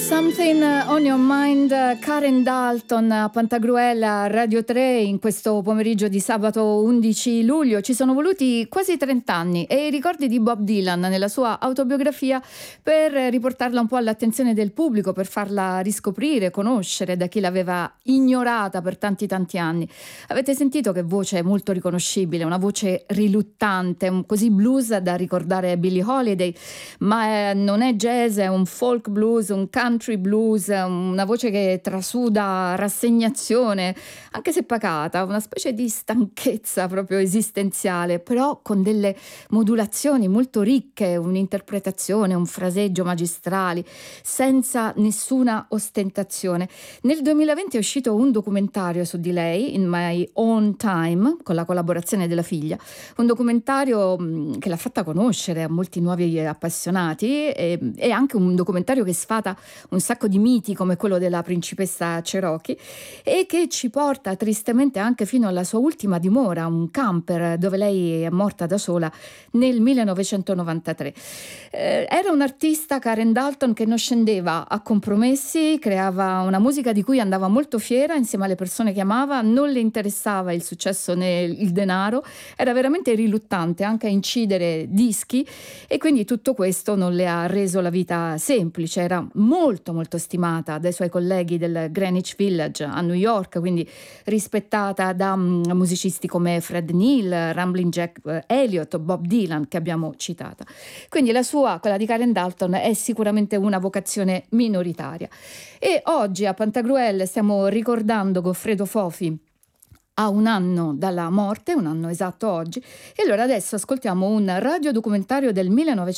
Something on Your Mind, Karen Dalton a Pantagruel, Radio 3, in questo pomeriggio di sabato 11 luglio. Ci sono voluti quasi 30 anni e i ricordi di Bob Dylan nella sua autobiografia per riportarla un po' all'attenzione del pubblico, per farla riscoprire, conoscere da chi l'aveva ignorata per tanti anni. Avete sentito che voce molto riconoscibile, una voce riluttante, così blues da ricordare Billie Holiday, ma non è jazz, è un folk blues, un country blues, una voce che trasuda rassegnazione, anche se pacata, una specie di stanchezza proprio esistenziale, però con delle modulazioni molto ricche, un'interpretazione, un fraseggio magistrali, senza nessuna ostentazione. Nel 2020 è uscito un documentario su di lei, In My Own Time, con la collaborazione della figlia, un documentario che l'ha fatta conoscere a molti nuovi appassionati e anche un documentario che sfata un sacco di miti come quello della principessa Cherokee e che ci porta tristemente anche fino alla sua ultima dimora, un camper dove lei è morta da sola nel 1993. Era un artista, Karen Dalton, che non scendeva a compromessi, creava una musica di cui andava molto fiera insieme alle persone che amava, non le interessava il successo né il denaro, era veramente riluttante anche a incidere dischi e quindi tutto questo non le ha reso la vita semplice. Era molto stimata dai suoi colleghi del Greenwich Village a New York, quindi rispettata da musicisti come Fred Neil, Ramblin' Jack Elliott, Bob Dylan, che abbiamo citata. Quindi quella di Karen Dalton, è sicuramente una vocazione minoritaria. E oggi a Pantagruel stiamo ricordando Goffredo Fofi a un anno dalla morte, un anno esatto oggi, e allora adesso ascoltiamo un radiodocumentario del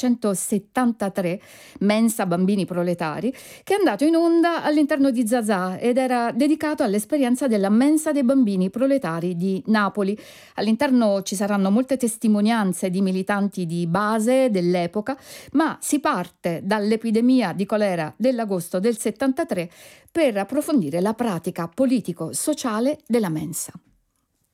1973, Mensa Bambini Proletari, che è andato in onda all'interno di Zazà ed era dedicato all'esperienza della Mensa dei Bambini Proletari di Napoli. All'interno ci saranno molte testimonianze di militanti di base dell'epoca, ma si parte dall'epidemia di colera dell'agosto del 73 per approfondire la pratica politico-sociale della mensa.